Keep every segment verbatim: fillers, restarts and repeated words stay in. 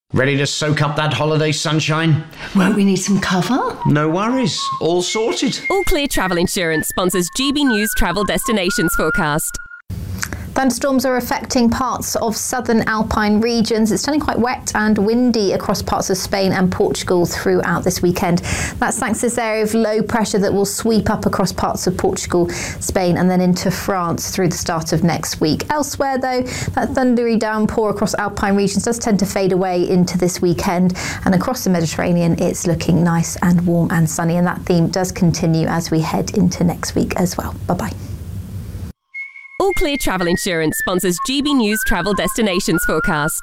Ready to soak up that holiday sunshine? Won't we need some cover? No worries. All sorted. All Clear Travel Insurance sponsors G B News Travel Destinations Forecast. Thunderstorms are affecting parts of southern Alpine regions. It's turning quite wet and windy across parts of Spain and Portugal throughout this weekend. That's thanks to this area of low pressure that will sweep up across parts of Portugal, Spain and then into France through the start of next week. Elsewhere though, that thundery downpour across Alpine regions does tend to fade away into this weekend, and across the Mediterranean it's looking nice and warm and sunny, and that theme does continue as we head into next week as well. Bye-bye. All Clear Travel Insurance sponsors G B News Travel Destinations Forecast.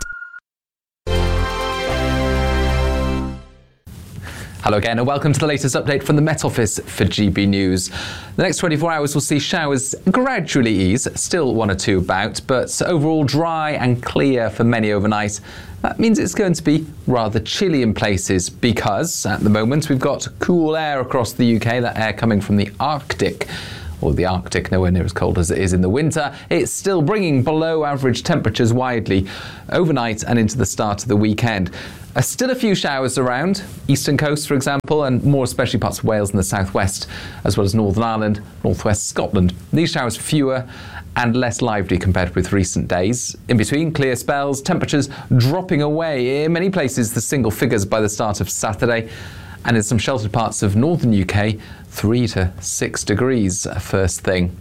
Hello again and welcome to the latest update from the Met Office for G B News. The next twenty-four hours will see showers gradually ease, still one or two about, but overall dry and clear for many overnight. That means it's going to be rather chilly in places because at the moment we've got cool air across the U K, that air coming from the Arctic. Or the Arctic, nowhere near as cold as it is in the winter. It's still bringing below average temperatures widely overnight and into the start of the weekend. Uh, still a few showers around, eastern coast for example, and more especially parts of Wales and the southwest, as well as Northern Ireland, northwest Scotland. These showers fewer and less lively compared with recent days. In between, clear spells, temperatures dropping away in many places, the single figures by the start of Saturday. And in some sheltered parts of northern U K, three to six degrees first thing.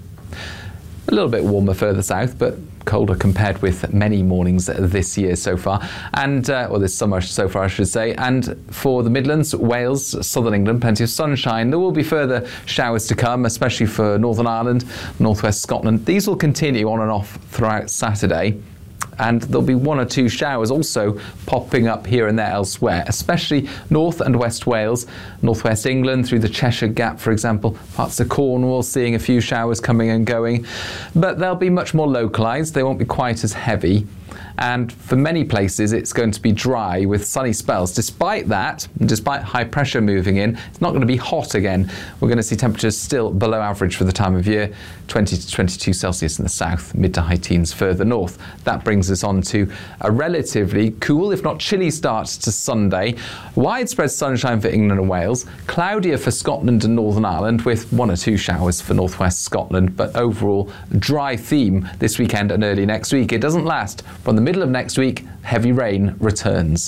A little bit warmer further south, but colder compared with many mornings this year so far, and uh, or this summer so far I should say. And for the Midlands, Wales, southern England, plenty of sunshine. There will be further showers to come, especially for Northern Ireland, northwest Scotland. These will continue on and off throughout Saturday. And there'll be one or two showers also popping up here and there elsewhere, especially North and West Wales, Northwest England through the Cheshire Gap, for example, parts of Cornwall seeing a few showers coming and going. But they'll be much more localised, they won't be quite as heavy. And for many places it's going to be dry with sunny spells. Despite that, despite high pressure moving in, it's not going to be hot again. We're going to see temperatures still below average for the time of year, twenty to twenty-two Celsius in the south, mid to high teens further north. That brings us on to a relatively cool, if not chilly start to Sunday. Widespread sunshine for England and Wales, cloudier for Scotland and Northern Ireland with one or two showers for northwest Scotland, but overall dry theme this weekend and early next week. It doesn't last. From the middle of next week, heavy rain returns.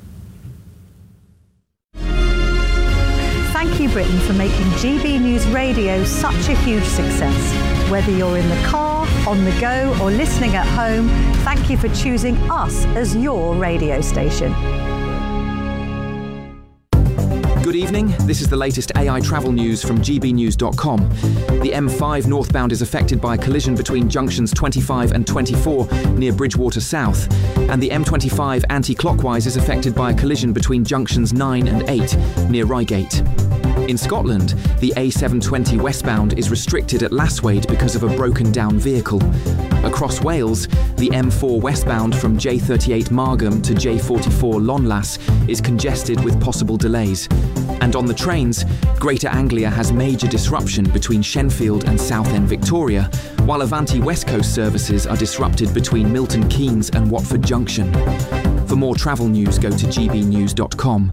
Thank you, Britain, for making G B News Radio such a huge success. Whether you're in the car, on the go, or listening at home, thank you for choosing us as your radio station. Good evening, this is the latest A I travel news from G B news dot com. The M five northbound is affected by a collision between junctions twenty-five and twenty-four near Bridgewater South, and the M twenty-five anti-clockwise is affected by a collision between junctions nine and eight near Reigate. In Scotland, the A seven twenty westbound is restricted at Lasswade because of a broken down vehicle. Across Wales, the M four westbound from J thirty-eight Margam to J forty-four Lonlas is congested with possible delays. And on the trains, Greater Anglia has major disruption between Shenfield and Southend Victoria, while Avanti West Coast services are disrupted between Milton Keynes and Watford Junction. For more travel news, go to G B news dot com.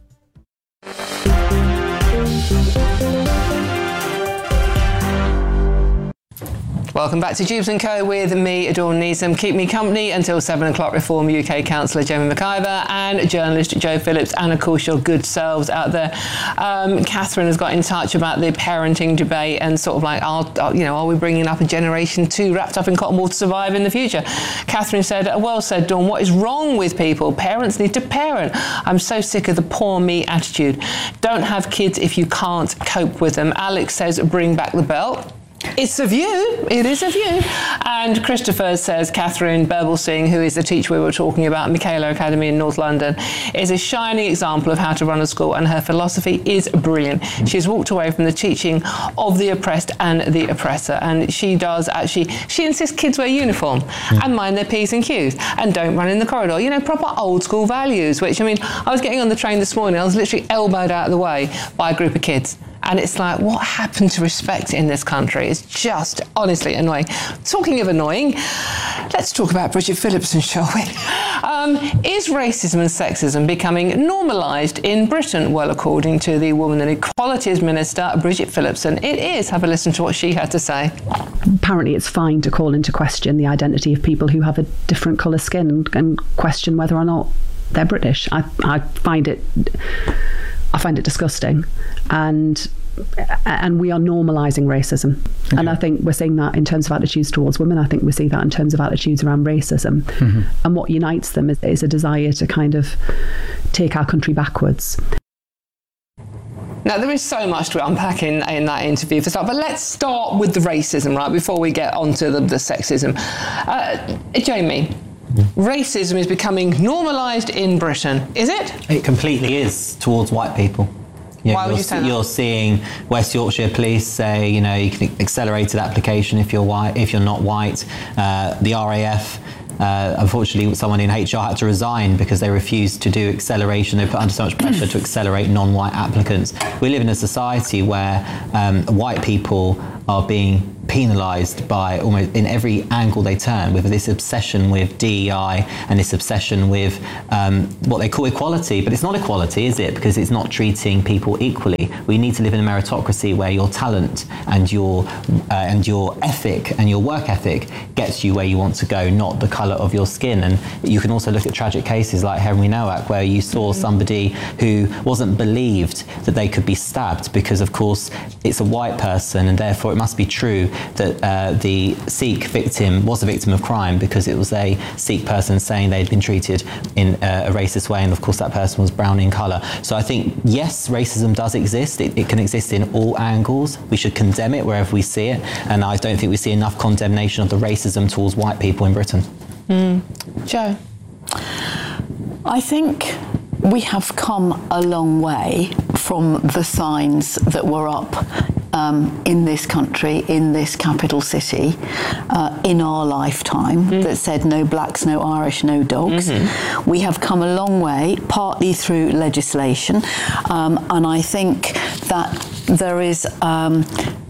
Welcome back to Jubes and Co with me, Dawn Neeson. Keep me company until seven o'clock. Reform U K Councillor Gemma McIver and journalist Joe Phillips, and of course your good selves out there. Um, Catherine has got in touch about the parenting debate and sort of like, are, are, you know, are we bringing up a generation two wrapped up in cotton wool to survive in the future? Catherine said, well said, Dawn, what is wrong with people? Parents need to parent. I'm so sick of the poor me attitude. Don't have kids if you can't cope with them. Alex says, bring back the belt. It's a view. It is a view. And Christopher says Catherine Berbelsing, who is the teacher we were talking about, Michaela Academy in North London, is a shining example of how to run a school, and her philosophy is brilliant. She's walked away from the teaching of the oppressed and the oppressor, and she does actually, she insists kids wear uniform mm. and mind their P's and Q's and don't run in the corridor. You know, proper old school values, which, I mean, I was getting on the train this morning, I was literally elbowed out of the way by a group of kids. And it's like, what happened to respect in this country? It's just honestly annoying. Talking of annoying, let's talk about Bridget Phillipson, shall we? Um, is racism and sexism becoming normalised in Britain? Well, according to the Women and Equalities Minister, Bridget Phillipson, it is. Have a listen to what she had to say. Apparently it's fine to call into question the identity of people who have a different colour skin and, and question whether or not they're British. I, I find it I find it disgusting, and and we are normalising racism. Okay. And I think we're seeing that in terms of attitudes towards women. I think we see that in terms of attitudes around racism. Mm-hmm. And what unites them is, is a desire to kind of take our country backwards. Now, there is so much to unpack in, in that interview for start, but let's start with the racism, right, before we get onto the, the sexism. Uh, Jamie, racism is becoming normalised in Britain, is it? It completely is towards white people. You know, Why would you say that? You're seeing West Yorkshire police say, you know, you can accelerated application if you're white, if you're not white. Uh, the R A F, uh, unfortunately, someone in H R had to resign because they refused to do acceleration. They put under so much pressure to accelerate non-white applicants. We live in a society where um, white people are being penalised by almost in every angle they turn, with this obsession with D E I and this obsession with um, what they call equality. But it's not equality, is it? Because it's not treating people equally. We need to live in a meritocracy where your talent and your uh, and your ethic and your work ethic gets you where you want to go, not the colour of your skin. And you can also look at tragic cases like Henry Nowak, where you saw somebody who wasn't believed that they could be stabbed because, of course, it's a white person, and therefore it must be true that uh, the Sikh victim was a victim of crime because it was a Sikh person saying they'd been treated in uh, a racist way, and of course that person was brown in colour. So I think, yes, racism does exist. It, it can exist in all angles. We should condemn it wherever we see it, and I don't think we see enough condemnation of the racism towards white people in Britain. Mm. Jo? I think we have come a long way from the signs that were up Um, in this country, in this capital city, uh, in our lifetime, mm. that said no blacks, no Irish, no dogs. Mm-hmm. We have come a long way, partly through legislation, um, and I think that there is um,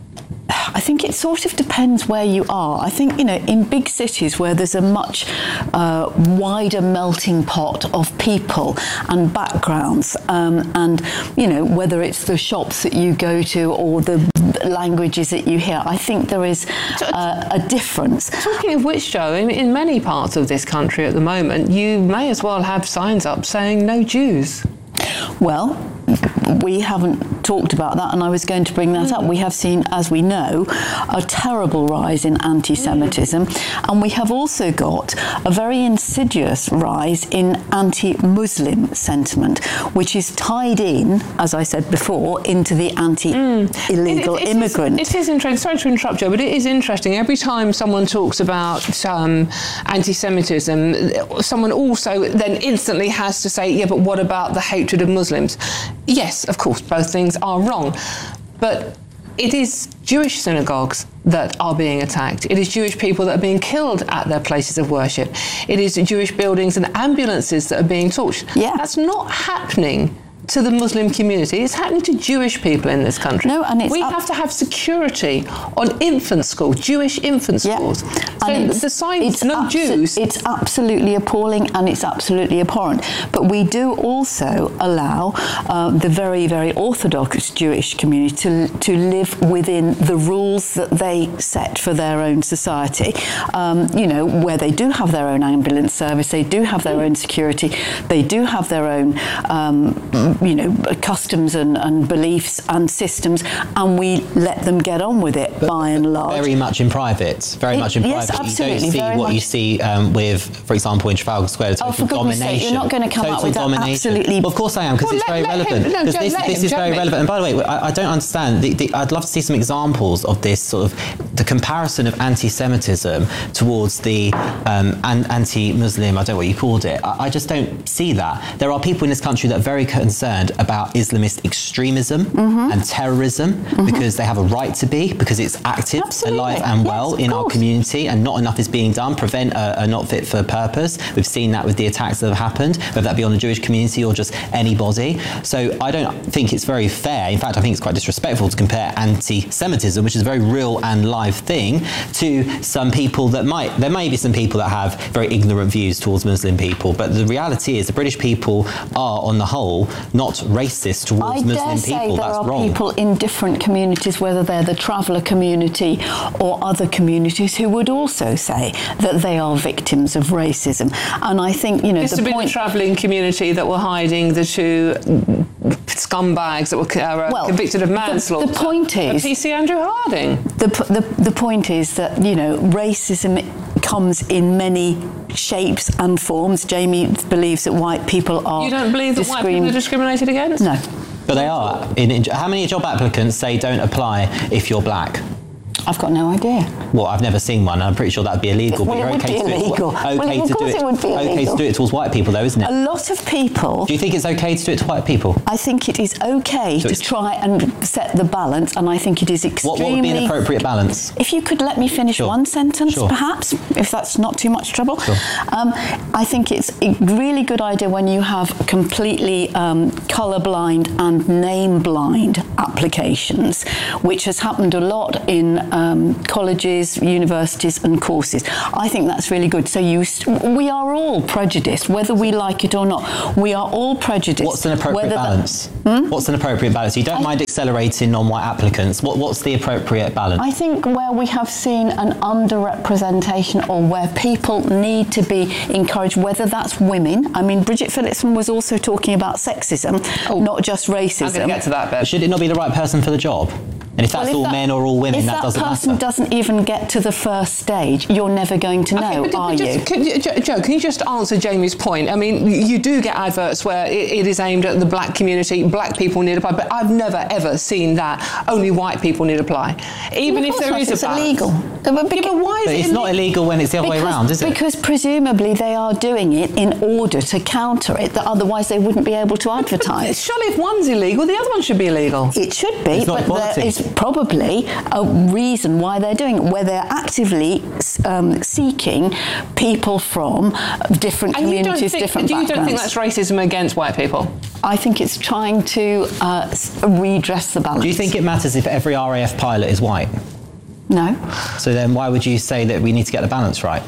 I think it sort of depends where you are. I think, you know, in big cities where there's a much uh, wider melting pot of people and backgrounds, um, and, you know, whether it's the shops that you go to or the languages that you hear, I think there is uh, a difference. Talking of which, Jo, in, in many parts of this country at the moment, you may as well have signs up saying no Jews. Well, we haven't talked about that, and I was going to bring that mm. up. We have seen, as we know, a terrible rise in anti-Semitism, mm. and we have also got a very insidious rise in anti-Muslim sentiment, which is tied in, as I said before, into the anti-illegal mm. it, it, it immigrant. Is, it is interesting. Sorry to interrupt, Jo, but it is interesting. Every time someone talks about um, anti-Semitism, someone also then instantly has to say, yeah, but what about the hatred of Muslims? Yes, of course, both things are wrong, but it is Jewish synagogues that are being attacked. It is Jewish people that are being killed at their places of worship. It is Jewish buildings and ambulances that are being torched. Yeah. That's not happening to the Muslim community. It's happening to Jewish people in this country. No, and it's we up- have to have security on infant schools, Jewish infant schools. Yeah. So and the signs, no abso- Jews. It's absolutely appalling, and it's absolutely abhorrent. But we do also allow uh, the very, very Orthodox Jewish community to, to live within the rules that they set for their own society. Um, you know, where they do have their own ambulance service, they do have their own security, they do have their own um, you know, customs and, and beliefs and systems, and we let them get on with it, but by and large. Very much in private. Very it, much in yes, private. Absolutely, you don't see very what much. you see um, with, for example, in Trafalgar Square, total oh, for goodness domination. Sake, you're not going to come total up with domination. that absolutely. Well, of course I am, because well, it's let, very let relevant. Him, no, this let this him, is very me. relevant. And by the way, I, I don't understand. The, the, I'd love to see some examples of this sort of the comparison of anti-Semitism towards the um, an- anti-Muslim, I don't know what you called it, I, I just don't see that. There are people in this country that are very concerned about Islamist extremism mm-hmm. and terrorism mm-hmm. because they have a right to be, because it's active, Absolutely. alive and yes, well in course. our community, and not enough is being done. Prevent are, are not fit for purpose. We've seen that with the attacks that have happened, whether that be on the Jewish community or just anybody. So I don't think it's very fair. In fact, I think it's quite disrespectful to compare anti-Semitism, which is a very real and live thing, to some people that might, there may be some people that have very ignorant views towards Muslim people, but the reality is the British people are, on the whole, not racist towards I Muslim dare say people. there That's are wrong. people in different communities, whether they're the traveller community or other communities, who would also say that they are victims of racism. And I think, you know, Used the to be point... the travelling community that were hiding the two scumbags that were uh, well, convicted of manslaughter. The, the point is... P C Andrew Harding. The, the, the point is that, you know, racism comes in many shapes and forms. Jamie believes that white people are... You don't believe that discrim- white people are discriminated against? No. But they are. In, in, how many job applicants say don't apply if you're black? I've got no idea. Well, I've never seen one. I'm pretty sure that'd be illegal. Well, but you're it would okay be to illegal. do it. Well, Okay of to do course it. it would be Okay illegal. to do it towards white people, though, isn't it? A lot of people... Do you think it's okay to do it to white people? I think it is okay So to it's- try and set the balance, and I think it is What, extremely... what would be an appropriate balance? If you could let me finish Sure. one sentence, Sure. perhaps, if that's not too much trouble. Sure. Um, I think it's a really good idea when you have completely um, colour-blind and name-blind applications, which has happened a lot in um, colleges, universities and courses. I think that's really good. So you, st- we are all prejudiced, whether we like it or not. We are all prejudiced. What's an appropriate whether that- balance? Hmm? What's an appropriate balance? You don't I- mind accelerating non-white applicants. What, what's the appropriate balance? I think where we have seen an underrepresentation, or where people need to be encouraged, whether that's women. I mean, Bridget Phillipson was also talking about sexism, Oh, not just racism. I'm going to get to that bit. Should it not be the right person for the job? And if that's Well, if all that- men or all women, if that, doesn't If that person matter. doesn't even get to the first stage, you're never going to know, Okay, but- are but just- you? Can you? Jo- Joe, can you just answer Jamie's point? I mean, you do get adverts where it, it is aimed at the black community, black people need to apply, but I've never ever seen that only white people need to apply. Even Of if course there not, is a it's balance. illegal. But, Yeah, but why is But it it's not illegal when it's the other way because, around, is it? Because presumably they are doing it in order to counter it, that otherwise they wouldn't be able to advertise. Surely if one's illegal, the other one should be illegal. It should be, It's not but equality. there is probably a reason why they're doing it, where they're actively um, seeking people from different And you don't communities, think, different do you don't backgrounds. think that's racism against white people? I think it's trying to uh, s- redress the balance. Do you think it matters if every R A F pilot is white? No. So then why would you say that we need to get the balance right?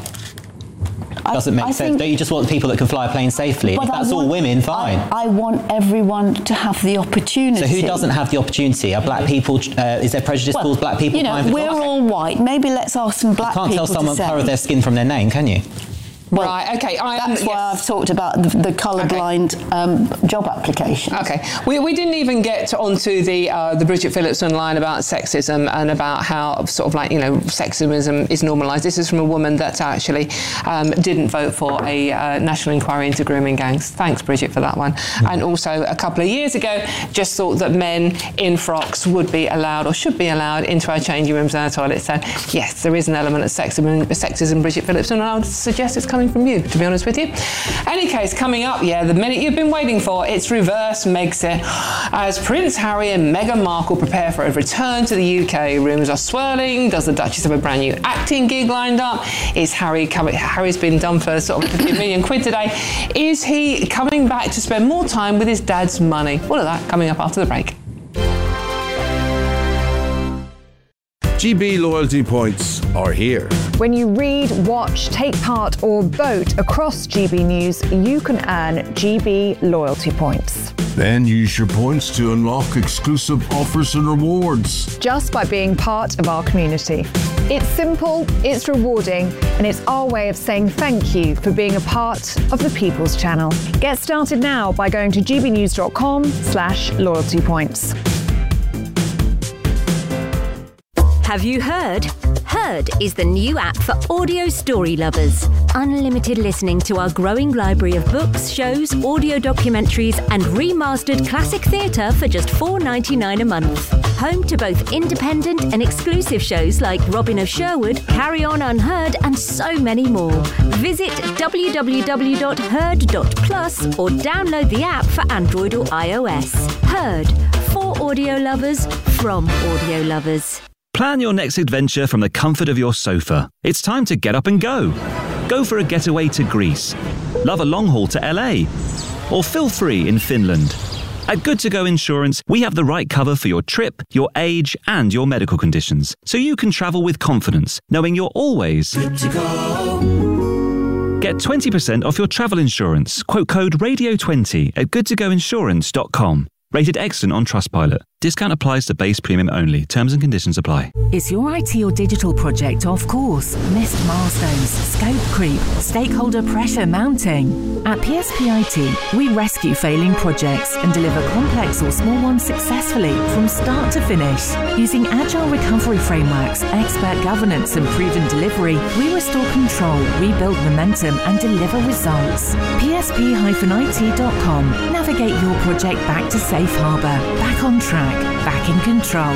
I- Doesn't make I sense. think- Don't you just want people that can fly a plane safely? And But if I that's all want- women, fine. I, I want everyone to have the opportunity. So who doesn't have the opportunity? Are black people, uh, is there prejudice Well, towards black people you know, applying for we're jobs? all white. Maybe let's ask some black You can't people tell someone to say. colour of their skin from their name, can you? Well, Right, okay, I am- That's why yes. I've talked about the, the colourblind um, job application. Okay, we, we didn't even get onto the uh, the Bridget Phillipson line about sexism and about how sort of like, you know, sexism is normalised. This is from a woman that actually um, didn't vote for a uh, national inquiry into grooming gangs. Thanks, Bridget, for that one. And also a couple of years ago, just thought that men in frocks would be allowed or should be allowed into our changing rooms and our toilets. So yes, there is an element of sexism, sexism Bridget Phillipson, and I would suggest it's coming from you, to be honest with you. Any case, coming up, yeah, the minute you've been waiting for, it's reverse Megxit. As Prince Harry and Meghan Markle prepare for a return to the U K, rumours are swirling. Does the Duchess have a brand new acting gig lined up? Is Harry coming? Harry's been done for sort of fifty million quid today. Is he coming back to spend more time with his dad's money? All of that coming up after the break. G B loyalty points are here. When you read, watch, take part or vote across G B News, you can earn G B loyalty points. Then use your points to unlock exclusive offers and rewards. Just by being part of our community. It's simple, it's rewarding, and it's our way of saying thank you for being a part of the People's Channel. Get started now by going to gbnews.com slash loyalty points. Have you heard? Heard is the new app for audio story lovers. unlimited listening to our growing library of books, shows, audio documentaries, and remastered classic theatre for just four dollars ninety-nine a month. Home to both independent and exclusive shows like Robin of Sherwood, Carry On Unheard, and so many more. Visit w w w dot heard dot plus or download the app for Android or iOS. Heard, for audio lovers, from audio lovers. Plan your next adventure from the comfort of your sofa. It's time to get up and go. Go for a getaway to Greece. Love a long haul to L A. Or feel free in Finland. At Good To Go Insurance, we have the right cover for your trip, your age, and your medical conditions, so you can travel with confidence, knowing you're always good to go. Get twenty percent off your travel insurance. Quote code radio twenty at good to go insurance dot com. Rated excellent on Trustpilot. Discount applies to base premium only. Terms and conditions apply. Is your I T or digital project off course? Missed milestones, scope creep, stakeholder pressure mounting? At P S P I T, we rescue failing projects and deliver complex or small ones successfully from start to finish. Using agile recovery frameworks, expert governance and proven delivery, we restore control, rebuild momentum and deliver results. P S P I T dot com. Navigate your project back to safe harbour, back on track, back in control.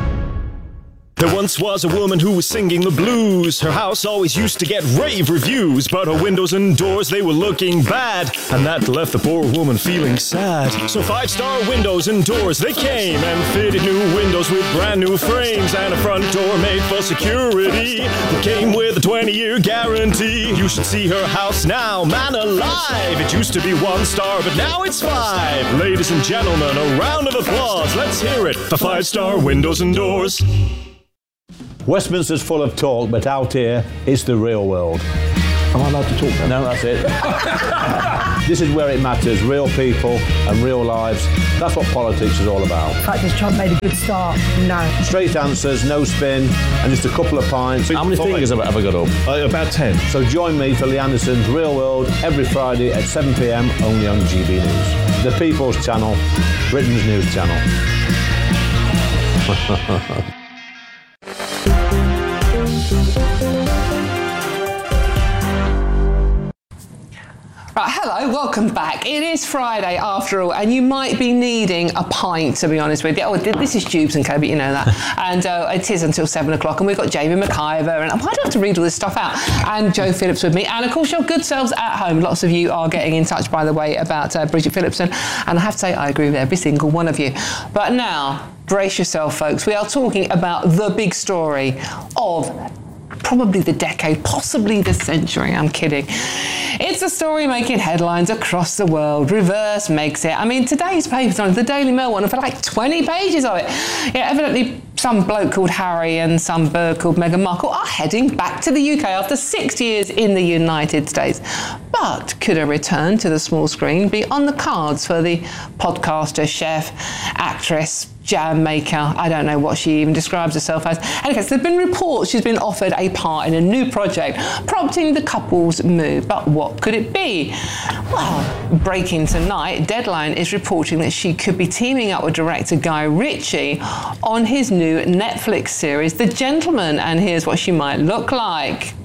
There once was a woman who was singing the blues. Her house always used to get rave reviews, but her windows and doors, they were looking bad, and that left the poor woman feeling sad. So Five Star Windows and Doors, they came and fitted new windows with brand new frames and a front door made for security that came with a twenty-year guarantee. You should see her house now, man alive. It used to be one star, but now it's five. Ladies and gentlemen, a round of applause. Let's hear it for Five Star Windows and Doors. Westminster's full of talk, but out here, it's the real world. Am I allowed to talk then? No, that's it. This is where it matters, real people and real lives. That's what politics is all about. In fact, has Trump made a good start? No. Straight answers, no spin, and just a couple of pints. How many fingers have I ever got up? Uh, about ten. So join me for Lee Anderson's Real World every Friday at seven p m only on G B News. The People's Channel, Britain's news channel. Right, hello, welcome back. It is Friday after all, and you might be needing a pint, to be honest with you. Oh, this is Jubes and Co, but you know that. And uh, it is until seven o'clock, and we've got Jamie McIver, and why do I have to read all this stuff out? And Joe Phillips with me, and of course your good selves at home. Lots of you are getting in touch, by the way, about uh, Bridget Phillipson, and I have to say I agree with every single one of you. But now, brace yourself, folks. We are talking about the big story of probably the decade, possibly the century. I'm kidding. It's a story making headlines across the world. Reverse makes it. I mean, today's paper's on the Daily Mail one for like twenty pages of it. Yeah, evidently some bloke called Harry and some bird called Meghan Markle are heading back to the U K after six years in the United States. But could a return to the small screen be on the cards for the podcaster, chef, actress, jam maker? I don't know what she even describes herself as. Anyway, so there have been reports she's been offered a part in a new project prompting the couple's move. But what could it be? Well, breaking tonight, Deadline is reporting that she could be teaming up with director Guy Ritchie on his new Netflix series, The Gentleman, and here's what she might look like.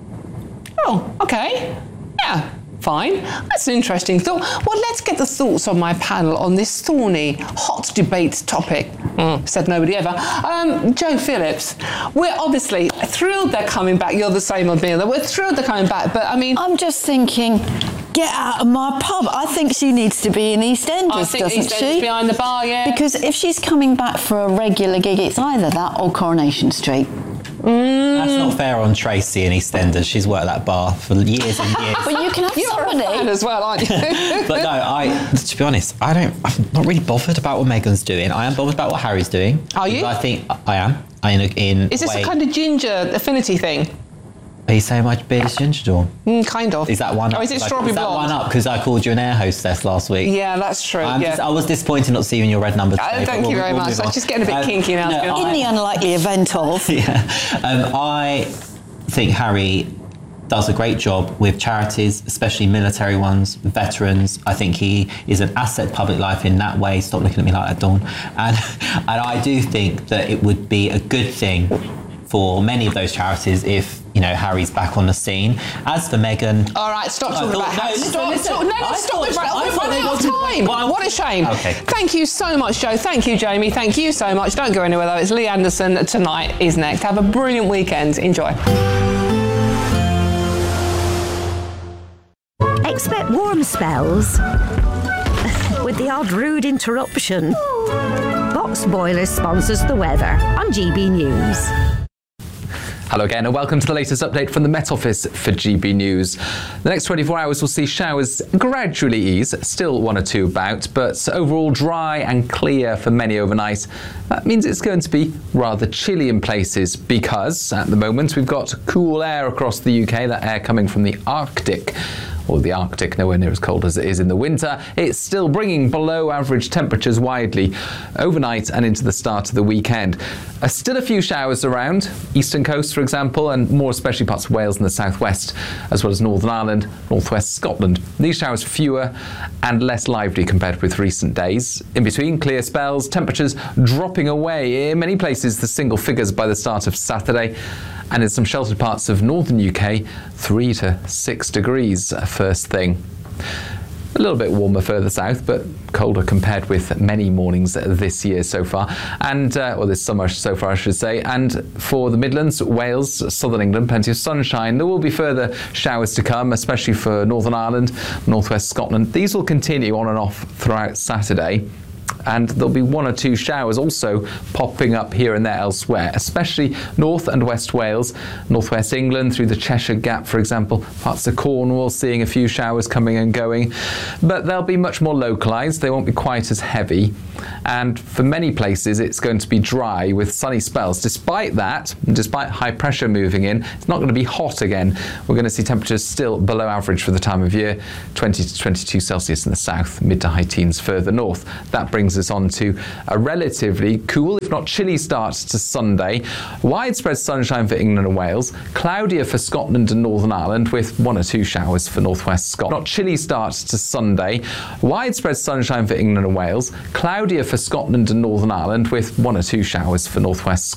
Oh, okay. Yeah. Fine. That's an interesting thought. Well, let's get the thoughts of my panel on this thorny, hot debate topic. Mm, said nobody ever. Um, Joe Phillips, we're obviously thrilled they're coming back. You're the same on being there. We're thrilled they're coming back, but I mean... I'm just thinking, get out of my pub. I think she needs to be in EastEnders, I think doesn't EastEnders she? behind the bar, yeah. Because if she's coming back for a regular gig, it's either that or Coronation Street. Mm. That's not fair on Tracy in EastEnders. She's worked that bar for years and years. But you can have You're somebody a fan as well, aren't you? But no, I. To be honest, I don't. I'm not really bothered about what Meghan's doing. I am bothered about what Harry's doing. Are you? I think I am. I in. in Is this way, a kind of ginger affinity thing? Are you saying my beard is ginger, Dawn? Mm, kind of. Is that one? Or up? is it Like, strawberry is that blonde? one up because I called you an air hostess last week? Yeah, that's true. I'm yeah. just, I was disappointed not to see you in your red number today. Oh, thank but you we'll, very we'll much. move I'm on. just getting a bit Um, kinky now. no, in I, the unlikely event of. Yeah, um, I think Harry does a great job with charities, especially military ones, veterans. I think he is an asset to public life in that way. Stop looking at me like that, Dawn. And and I do think that it would be a good thing for many of those charities if, you know, Harry's back on the scene. As for Meghan... All right, stop talking thought, about no, Harry. listen, Stop, listen. stop. No, no, I stop thought- it, right? I We're thought running they out of wanted- time. What a shame. Okay. Thank you so much, Joe. Thank you, Jamie. Thank you so much. Don't go anywhere, though. It's Lee Anderson tonight is next. Have a brilliant weekend. Enjoy. Expect warm spells with the odd rude interruption. Box Boiler sponsors the weather on G B News. Hello again and welcome to the latest update from the Met Office for G B News. The next twenty-four hours will see showers gradually ease, still one or two about, but overall dry and clear for many overnight. That means it's going to be rather chilly in places because at the moment we've got cool air across the U K, that air coming from the Arctic. Or the Arctic, nowhere near as cold as it is in the winter. It's still bringing below average temperatures widely overnight and into the start of the weekend. Uh, still a few showers around, eastern coast for example, and more especially parts of Wales and the southwest, as well as Northern Ireland, northwest Scotland. These showers fewer and less lively compared with recent days. In between, clear spells, temperatures dropping away in many places the single figures by the start of Saturday. And in some sheltered parts of northern U K, three to six degrees first thing. A little bit warmer further south, but colder compared with many mornings this year so far, and uh, or this summer so far, I should say. And for the Midlands, Wales, southern England, plenty of sunshine. There will be further showers to come, especially for Northern Ireland, northwest Scotland. These will continue on and off throughout Saturday. And there'll be one or two showers also popping up here and there elsewhere, especially North and West Wales, Northwest England through the Cheshire Gap, for example, parts of Cornwall seeing a few showers coming and going. But they'll be much more localised, they won't be quite as heavy. And for many places it's going to be dry with sunny spells. Despite that, despite high pressure moving in, it's not going to be hot again. We're going to see temperatures still below average for the time of year, twenty to twenty-two Celsius in the south, mid to high teens further north. That brings us on to a relatively cool, if not chilly start to Sunday. Widespread sunshine for England and Wales, cloudier for Scotland and Northern Ireland with one or two showers for northwest Scotland. Not chilly start to Sunday. Widespread sunshine for England and Wales, cloudier for Scotland and Northern Ireland with one or two showers for northwest Scotland.